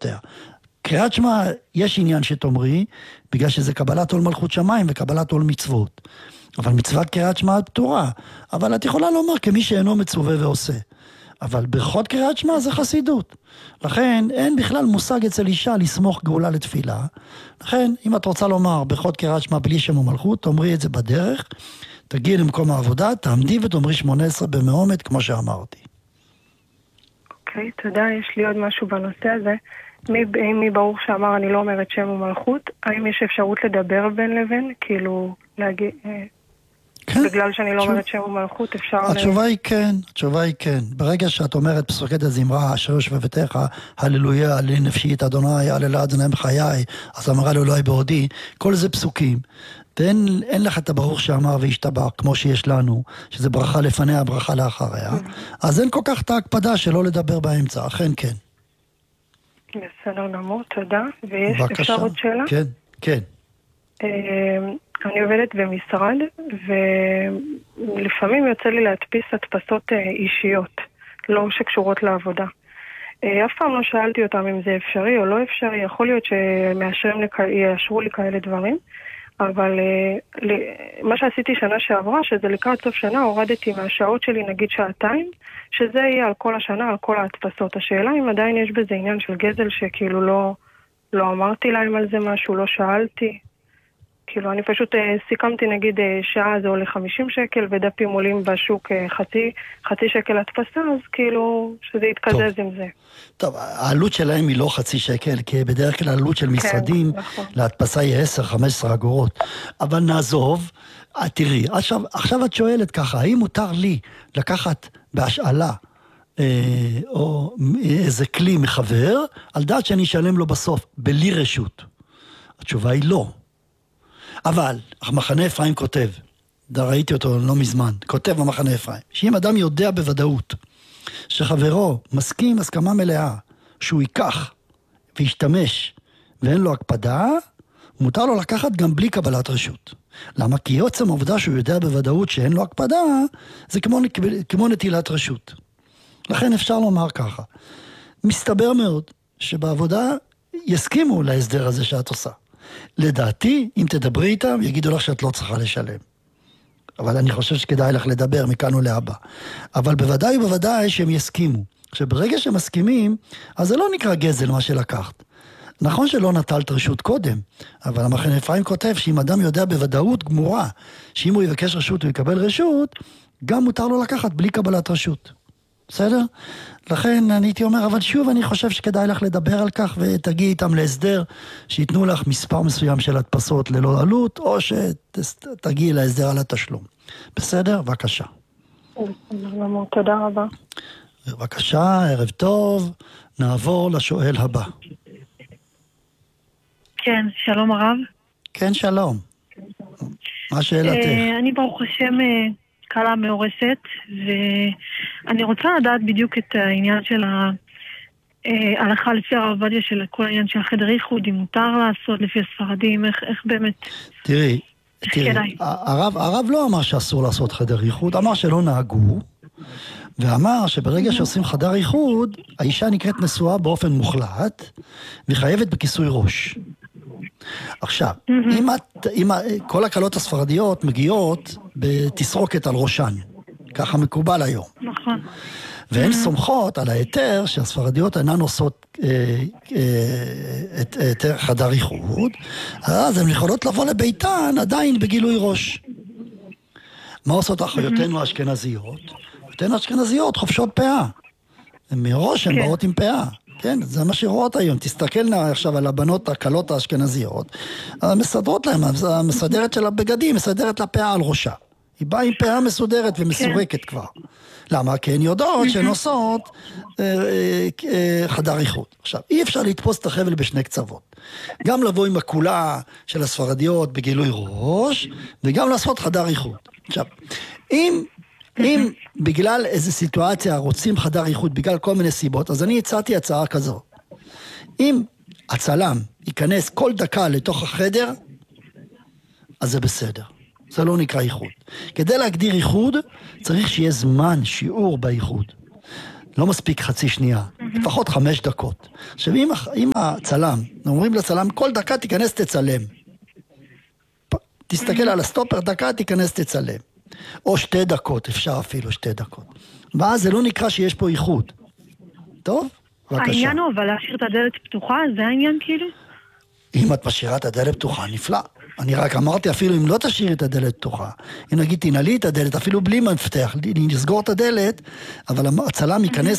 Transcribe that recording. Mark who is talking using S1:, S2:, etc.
S1: מצוותיה. קריאת שמע, יש עניין שתאמרי, בגלל שזה קבלת עול מלכות שמיים וקבלת עול מצוות. אבל מצוות קריאת שמע פטורה. אבל את יכולה לומר כמי שאינו מצווה ועושה. אבל ברכות קריאת שמע זה חסידות. לכן אין בכלל מושג אצל אישה לסמוך גאולה לתפילה. לכן אם את רוצה לומר ברכות קריאת שמע בלי שם ומלכות, תאמרי את זה בדרך, תגיעי למקום העבודה, תעמדי ותאמרי 18 במעומד כמו שאמרתי.
S2: אוקיי, תודה. יש לי עוד משהו בנושא הזה. מי ברוך שאמר אני לא אומרת שם ומלכות, האם יש אפשרות לדבר בין לבין? כאילו להגיד...
S1: כן.
S2: בגלל שאני לא אומרת שם ומלכות, אפשר...
S1: התשובה היא כן. ברגע שאת אומרת פסוקת הזמרה, אשר יושבבתך, הללויה, לנפשית, אדוני, הללה אדוני בחיי, אז אמרה לו אלוהי בעודי, כל זה פסוקים. ואין לך את הברוך שאמר והשתבח, כמו שיש לנו, שזה ברכה לפניה, ברכה לאחריה. אז אין כל כך את ההקפדה שלא לדבר באמצע, אכן כן.
S2: בסדר גמור, תודה. ויש
S1: בבקשה.
S2: אפשר עוד שאלה?
S1: כן.
S2: אני עובדת במשרד, ולפעמים יוצא לי להדפיס הדפסות אישיות, לא שקשורות לעבודה. אף פעם לא שאלתי אותם אם זה אפשרי או לא אפשרי, יכול להיות שיאשרו לי כאלה דברים, אבל מה שעשיתי שנה שעברה, שזה לקראת סוף שנה, הורדתי מהשעות שלי נגיד 2 שעות, שזה יהיה על כל השנה, על כל ההדפסות. השאלה אם עדיין יש בזה עניין של גזל שכאילו לא אמרתי להם על זה משהו, לא שאלתי. כאילו אני פשוט סיכמתי נגיד שעה זה עולה 50 שקל ודפים עולים בשוק חצי שקל הדפסה, אז כאילו שזה יתקזז עם זה.
S1: טוב, העלות שלהם היא לא 0.5 שקל, כי בדרך כלל העלות של משרדים להדפסה היא 10-15 אגורות. אבל נעזוב, תראי, עכשיו את שואלת ככה, האם מותר לי לקחת בהשאלה או איזה כלי מחבר, על דעת שאני אשלם לו בסוף, בלי רשות? התשובה היא לא. אבל המחנה אפרים כותב, ראיתי אותו לא מזמן, כותב במחנה אפרים, שאם אדם יודע בוודאות שחברו מסכים הסכמה מלאה שהוא ייקח וישתמש ואין לו הקפדה, מותר לו לקחת גם בלי קבלת רשות. למה? כי עצם העובדה שהוא יודע בוודאות שאין לו הקפדה, זה כמו נטילת רשות. לכן אפשר לומר ככה, מסתבר מאוד שבעבודה יסכימו להסדר הזה שאת עושה. לדעתי, אם תדברי איתם, יגידו לך שאת לא צריכה לשלם. אבל אני חושב שכדאי לך לדבר מכאן ולהבא. אבל בוודאי שהם יסכימו. כשברגע שהם מסכימים, אז זה לא נקרא גזל מה שלקחת. נכון שלא נטלת רשות קודם, אבל המחנה אפרים כותב שאם אדם יודע בוודאות גמורה, שאם הוא יבקש רשות הוא יקבל רשות, גם מותר לו לקחת בלי קבלת רשות. בסדר? לכן אני הייתי אומר, אבל שוב אני חושב שכדאי לך לדבר על כך ותגיעי איתם להסדר, שיתנו לך מספר מסוים של הדפסות ללא עלות, או שתגיעי להסדר על התשלום. בסדר? בבקשה.
S2: תודה רבה.
S1: בבקשה, ערב טוב. נעבור לשואל הבא.
S3: כן, שלום הרב.
S1: כן, שלום. מה שאלתך?
S3: אני ברוך השם קלה מאורסת, ואני רוצה לדעת בדיוק את העניין של ההלכה לפי הרב עובדיה, של כל העניין של החדר ייחוד, אם מותר לעשות לפי הספרדים, איך באמת...
S1: תראי, הרב לא אמר שאסור לעשות חדר ייחוד, אמר שלא נהגו, ואמר שברגע שעושים חדר ייחוד, האישה נקראת נשואה באופן מוחלט, והיא חייבת בכיסוי ראש. עכשיו, אם כל הקלות הספרדיות מגיעות בתסרוקת על ראשן, ככה מקובל היום.
S3: נכון.
S1: והן סומכות על ההיתר שהספרדיות אינן עושות את היתר חדר ייחוד, אז הן יכולות לבוא לביתן עדיין בגילוי ראש. מה עושות אחיותינו האשכנזיות? אחיותינו האשכנזיות חופשות פאה. מראש הן באות עם פאה. כן, זה מה שרואות היום. תסתכלנה עכשיו על הבנות הקלות האשכנזיות, מסדרות להם, המסדרת של הבגדים, מסדרת לה פאה על ראשה. היא באה עם פאה מסודרת ומסורקת כבר. למה? כי הן יודעות שהן עושות חדר ייחוד. עכשיו, אי אפשר לתפוס את החבל בשני קצוות. גם לבוא עם הקולה של הספרדיות בגילוי ראש, וגם לעשות חדר ייחוד. עכשיו, אם בגלל איזו סיטואציה רוצים חדר ייחוד בגלל כל מיני סיבות, אז אני הצעתי הצעה כזו. אם הצלם ייכנס כל דקה לתוך החדר, אז זה בסדר. זה לא נקרא ייחוד. כדי להגדיר ייחוד, צריך שיהיה זמן, שיעור בייחוד. לא מספיק חצי שנייה. לפחות 5 דקות. עכשיו, אם הצלם, אומרים לצלם, כל דקה תיכנס תצלם. תסתכל על הסטופר, דקה תיכנס תצלם. או 2 דקות, אפשר אפילו 2 דקות. ואז זה לא נקרא שיש פה איחוד. טוב? בבקשה.
S3: העניין הוא, אבל להשאיר את הדלת פתוחה, זה העניין כאילו?
S1: אם את משאירה את הדלת פתוחה, נפלא. אני רק אמרתי, אפילו אם לא תשאירי את הדלת פתוחה, אם נגיד תנעלי את הדלת, אפילו בלי מפתח, נסגור את הדלת, אבל הצלם ייכנס